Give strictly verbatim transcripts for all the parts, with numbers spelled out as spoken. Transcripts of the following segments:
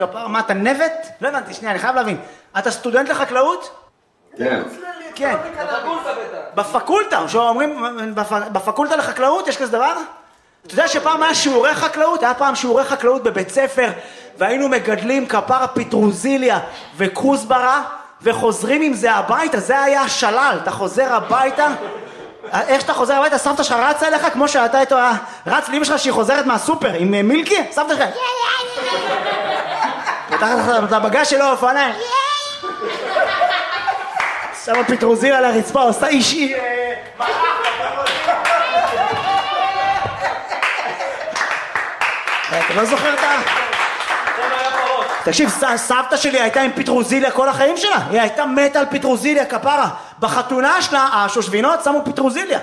מה, אתה נבט? לא הבנתי, שנייה, אני חייב להבין. אתה סטודנט לחקלאות? כן. כן. בפקולטה, שאומרים, בפקולטה לחקלאות יש כזה דבר? אתה יודע שפעם היה שיעורי חקלאות? היה פעם שיעורי חקלאות בבית ספר, והיינו מגדלים כפרה פטרוזיליה וכוסברה, וחוזרים עם זה הביתה, זה היה השלל, אתה חוזר הביתה, איך שאתה חוזר הביתה, סבתא שלך רצה אליך, כמו שאתה איתו, רץ לאמא שלך שהיא חוזרת מהסופר, עם מילקי, סבתא שלך, פותחת את הבגז שלו, אופניים, שמה פטרוזיליה על הרצפה, עושה אישי, אתה לא זוכר את ה... תקשיב, סבתא שלי הייתה עם פטרוזיליה כל החיים שלה, היא הייתה מתה על פטרוזיליה, כפרה. בחתונה שלה, השושבינות שמו פטרוזיליה.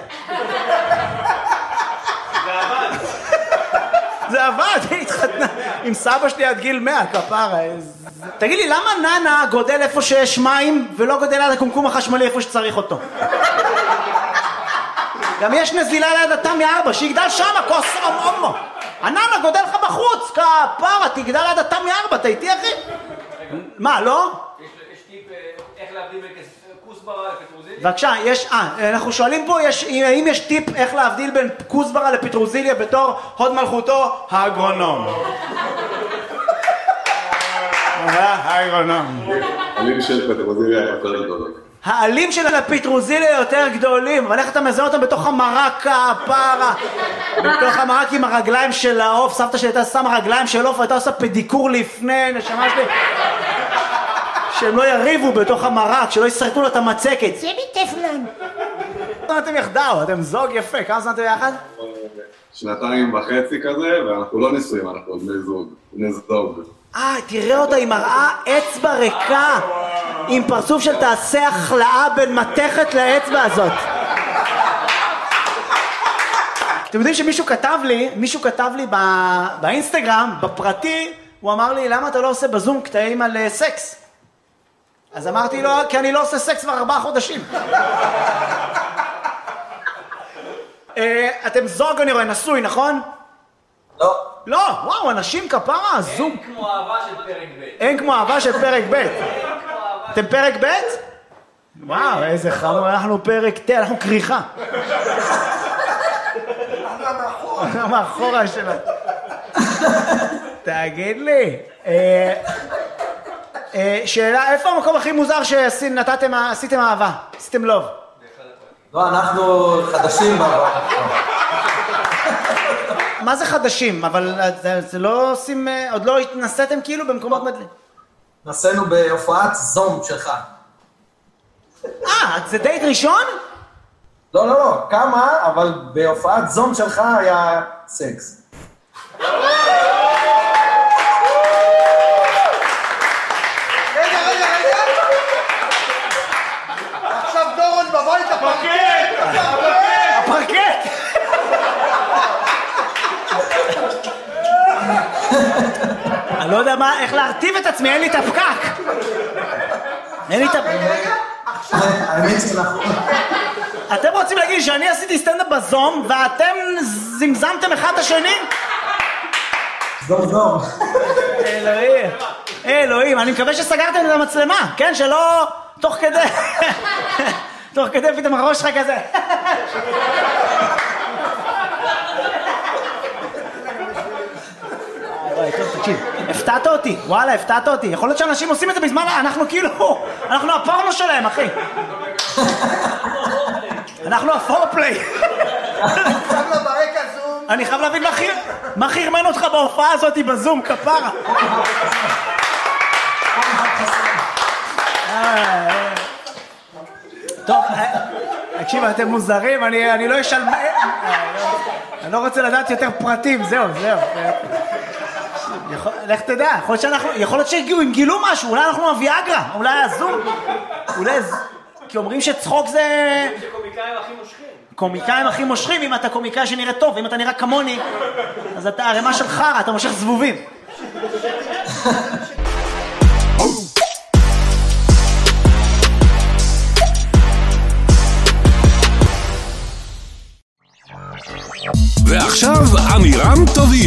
זה עבד. זה עבד, היא התחתנה עם סבא שלי עד גיל מאה, כפרה. תגיד לי, למה ננה גודל איפה שיש מים ולא גודל על הקומקום החשמלי איפה שצריך אותו? גם יש נזילה ליד התמי ארבע, שיגדל שמה, כוס אומו. הננה גודל לך בחוץ, כפרה, תגדל ליד התמי ארבע, אתה איתי אחי? מה, לא? יש טיפ איך להבדיל בין כוסברה לפטרוזיליה? בבקשה, יש, אה, אנחנו שואלים פה, יש, האם יש טיפ איך להבדיל בין כוסברה לפטרוזיליה בתור הוד מלכותו האגרונום? האגרונום. העלים של פטרוזיליה יותר גדולים. העלים של הפטרוזיליה יותר גדולים, אבל איך אתה מזהה אותם בתוך המרק הפרה? בתוך המרק עם הרגליים של העוף, סבתא שלי הייתה שמה רגליים של עוף, הייתה עושה פדיקור לפני, נשמה שלי. שהם לא יריבו בתוך המרק, שלא יסרטו לו את המצקת. זה מטפלון. אתם יחדיו, אתם זוג יפה, כמה זמן אתם יחד? שנתיים וחצי כזה, ואנחנו לא נישואים, אנחנו בני זוג, בני זוג. אה, תראה אותה, היא מראה אצבע ריקה, עם פרצוף של תעשה החלאה בין מתכת לאצבע הזאת. אתם יודעים שמישהו כתב לי, מישהו כתב לי באינסטגרם, בפרטי, הוא אמר לי, למה אתה לא עושה בזום קטעים על סקס? אז אמרתי לו, כי אני לא עושה סקס כבר ארבעה חודשים. אתם זוג אני רואה, נשוי, נכון? לא. לא, וואו, אנשים כפרה, זום. אין כמו אהבה של פרק ב'. אין כמו אהבה של פרק ב'. אתם פרק ב'? וואו, איזה חמור, אנחנו פרק ת', אנחנו קריחה. אנחנו מאחורה שלה. תגיד לי, שאלה, איפה המקום הכי מוזר שעשיתם אהבה? עשיתם לוב? לא, אנחנו חדשים באהבה. מה זה חדשים? אבל זה לא עושים, עוד לא התנסיתם כאילו במקומות מדלים? נסענו בהופעת זום שלך. אה, זה דייט ראשון? לא, לא, לא, כמה, אבל בהופעת זום שלך היה סקס. רגע, רגע, רגע. עכשיו דורון בבית הפרקט. הפרקט! אני לא יודע מה, איך להרטיב את עצמי, אין לי את הפקק. אין לי את הפקק. האמת שאנחנו... אתם רוצים להגיד שאני עשיתי סטנדאפ בזום, ואתם זמזמתם אחד את השני? זום זום. אלוהים. אלוהים, אני מקווה שסגרתם את המצלמה, כן? שלא תוך כדי... תוך כדי פתאום הראש שלך כזה. תקשיב, הפתעת אותי, וואלה, הפתעת אותי. יכול להיות שאנשים עושים את זה בזמן, אנחנו כאילו, אנחנו הפורנו שלהם, אחי. אנחנו הפורפליי. אני חייב להבין מה חרמן אותך בהופעה הזאת בזום, כפרה. טוב, תקשיב, אתם מוזרים, אני לא אשאל... אני לא רוצה לדעת יותר פרטים, זהו, זהו. לך תדע, יכול להיות שהגיעו, אם גילו משהו, אולי אנחנו אביאגרה, אולי הזום, אולי... כי אומרים שצחוק זה... אומרים שקומיקאים הכי מושכים. קומיקאים הכי מושכים, אם אתה קומיקאי שנראה טוב, אם אתה נראה כמוני, אז אתה הרמה של חרה, אתה מושך זבובים. ועכשיו אמירם טובים.